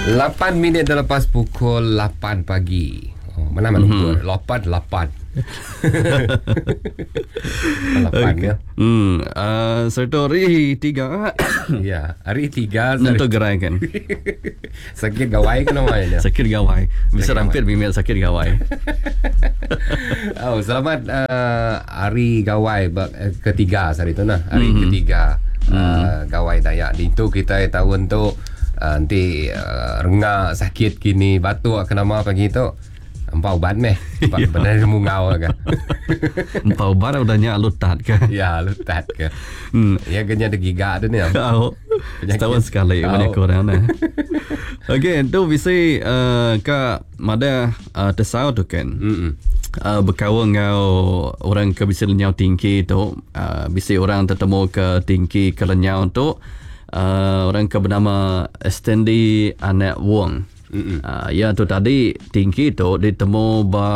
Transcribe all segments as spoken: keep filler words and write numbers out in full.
lapan minit lepas pukul lapan pagi. Oh, mana mana mm-hmm. lapan lapan. lapan okay. Ya. Hmm, uh, satu hari tiga. Ya, hari tiga untuk gerai kan. Sakit gawai kan namanya. Sakit gawai. Bisa rampir bimbing sakit gawai. Oh, selamat uh, hari gawai ketiga hari itu nah. Hari mm-hmm. ketiga uh, mm. gawai Dayak. Di itu kita tahu untuk uh, nanti uh, rengak sakit kini batuk kenapa pagi itu. Empau ban meh. Benar mungau kan. Empau ban udahnya lutat ke? Ya, lutat ke. Hmm. Ya kena ada giga tu ni. Tahu. Setahun sekali banyak orang nah. Okey, tu bisa uh, ke mada uh, tesau tu kan. Hmm. Uh, berkawan ngau orang ke bisa lenyau tinggi tu, uh, bisa orang tertemu ke tinggi ke lenyau tu, uh, orang ke bernama Stanley Anak Wong. Uh, ya tu tadi tinggi tu ditemu ba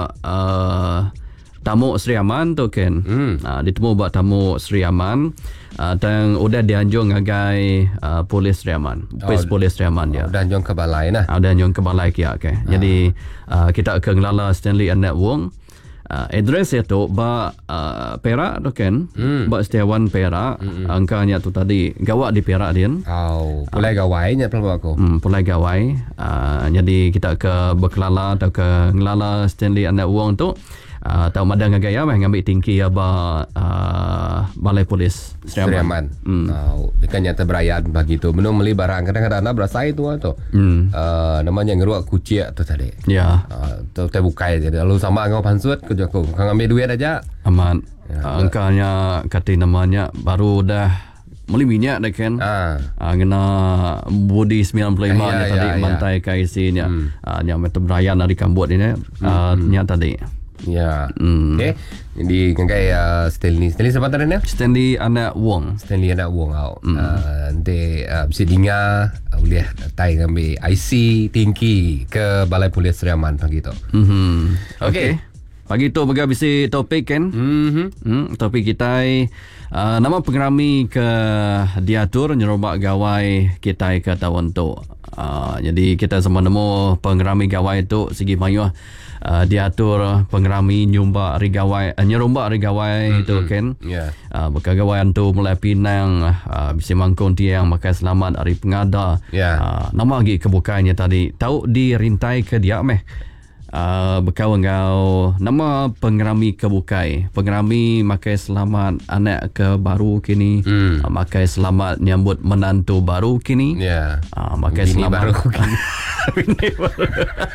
uh, tamu Sri Aman tu kan. Mm. Uh, ditemu ba tamu Sri Aman uh, dan udah dianjung ngagai uh, polis Sri Aman. Polis oh, polis Sri Aman dia. Oh, dan anjung ke balai nah. Uh, dan anjung ke balai kia okay. Ah. Jadi uh, kita akan ngelala Stanley Anak Wong. Uh, address itu ba uh, Perak tu kan. Mm. Ba Setiawan Perak. Mm-mm. Angkanya tu tadi gawak di Perak dia. Oh, pulai uh, gawainya pelbagai aku. Hmm, pulai gawai. Uh, jadi kita ke berkelala atau ke ngelala Stanley Anak Wong tu. Uh, tahu madang gaya mah ngambil tinggi apa uh, balai polis Sri Aman. Hmm. Oh, ikan nyata berayan begitu. Belum beli barang kadang-kadang nak berasa itu atau. Hmm. Uh, namanya ngeruak kucing tu tadi. Ya. Uh, tu tu bukai jadi. Lalu sama ngau pansut ke Joko. Kang ambil duit aja. Aman. Ya, uh, angkanya kata namanya baru dah mulai minyak dah kan. Ah. Uh, kena body sembilan puluh lima ya, ya, tadi ya, mantai ya. K I C nya. Hmm. Uh, yang metu berayan dari Kambut ini. Uh, hmm. Nya tadi. Ya, mm. Okey. Jadi ngagai uh, Stanley, Stanley siapa tadi ni? Stanley Anak Wong. Stanley Anak Wong. Oh. Mm. Uh, nanti uh, bisa dengar boleh datang ambil I C tinggi ke Balai Polis Sri Aman pagi tu. Mm-hmm. Okey. Okay. Pagi tu bagi bisa topik kan? Mm-hmm. Mm, topik kita uh, nama pengerami ke diatur nyerobak gawai kita ke tahun tu. Uh, jadi kita sama nemu pengerami gawai tu segi mayuh Uh, diatur pengerami nyumbak rigawai uh, nyerombak rigawai mm-hmm. itu kan yeah. uh, bekagawaian tu mulai Pinang uh, bisa mangkung tiang makai selamat hari pengada yeah. uh, nama lagi kebukanya tadi tahu dirintai ke dia meh uh, berkawan kau nama pengerami kebukai pengerami makai selamat anak ke baru kini mm. uh, makai selamat nyambut menantu baru kini yeah. uh, makai bini selamat baru kini. Bini baru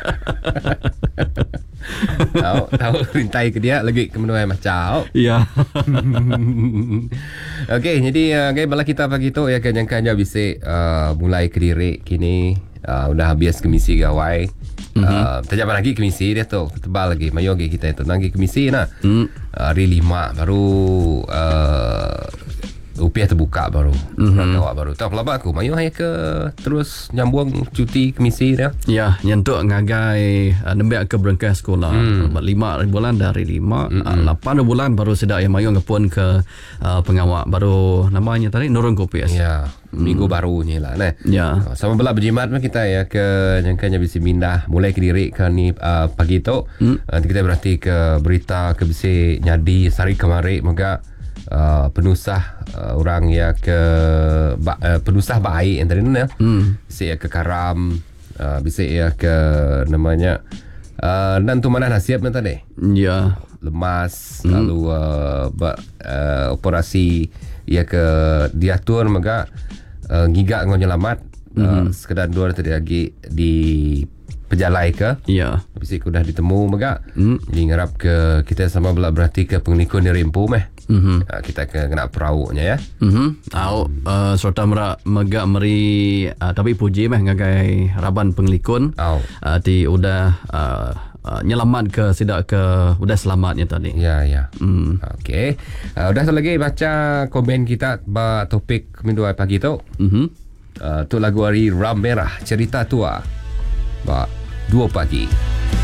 tahu tahu rintai ke dia lagi ke menua macam ya. Okey, jadi uh, okay, bala kita pagi tu ya kenyangkannya bisa uh, mulai kediri kini uh, udah habis kemisi gawai. Mm-hmm. Uh, terjadi lagi kemisi dia tu tebal lagi mayo lagi kita itu lagi kemisi nah. Mm. Uh, hari lima baru uh, rupiah terbuka baru. Mm-hmm. Kawak baru. Tak pelabak aku. Mayu hai ke terus nyambung cuti kemisi dia. Ya, nyentuk ngagai uh, nembak ke berengkah sekolah. Mm. lima bulan dari lima, uh, lapan bulan baru sedak yang mayu ngepun ke uh, pengawak baru namanya tadi Nurul Kopias. Ya, minggu mm. baru ni lah nah. Ya. Sama bela berjimat kita ya ke nyangkanya bisa pindah mulai ke diri ke ni uh, pagi tu. Mm. Nanti kita berarti ke berita ke bisa nyadi sari kemari moga Uh, penusah uh, orang ya ke ba, uh, penusah baik yang tadi ni ya. Hmm. Bisa ya ke Karam, uh, bisa ya ke namanya uh, nantu mana nasiab ni tadi. Ya. Lemas hmm. lalu uh, ba, uh, operasi ya ke diatur maka uh, gigak ngau nyelamat hmm. uh, sekedar dua tadi lagi di pejalai ke. Ya. Bisa sudah ditemu maka hmm. jadi ngarap ke kita sama bela berarti ke pengikut ni rimpu meh. Mm-hmm. Uh, kita kena peraunya ya. Mhm. Tahu uh, serta mera megak meri uh, tapi puji meh ngagai raban penglikun. Oh. Uh, di udah uh, uh, nyelamat ke sidak ke udah selamatnya tadi. Ya ya. Mm. Okey. Uh, udah lagi baca komen kita ba topik minggu pagi tu. Mhm. Uh, tu lagu hari Ram Merah cerita tua. Ba dua pagi.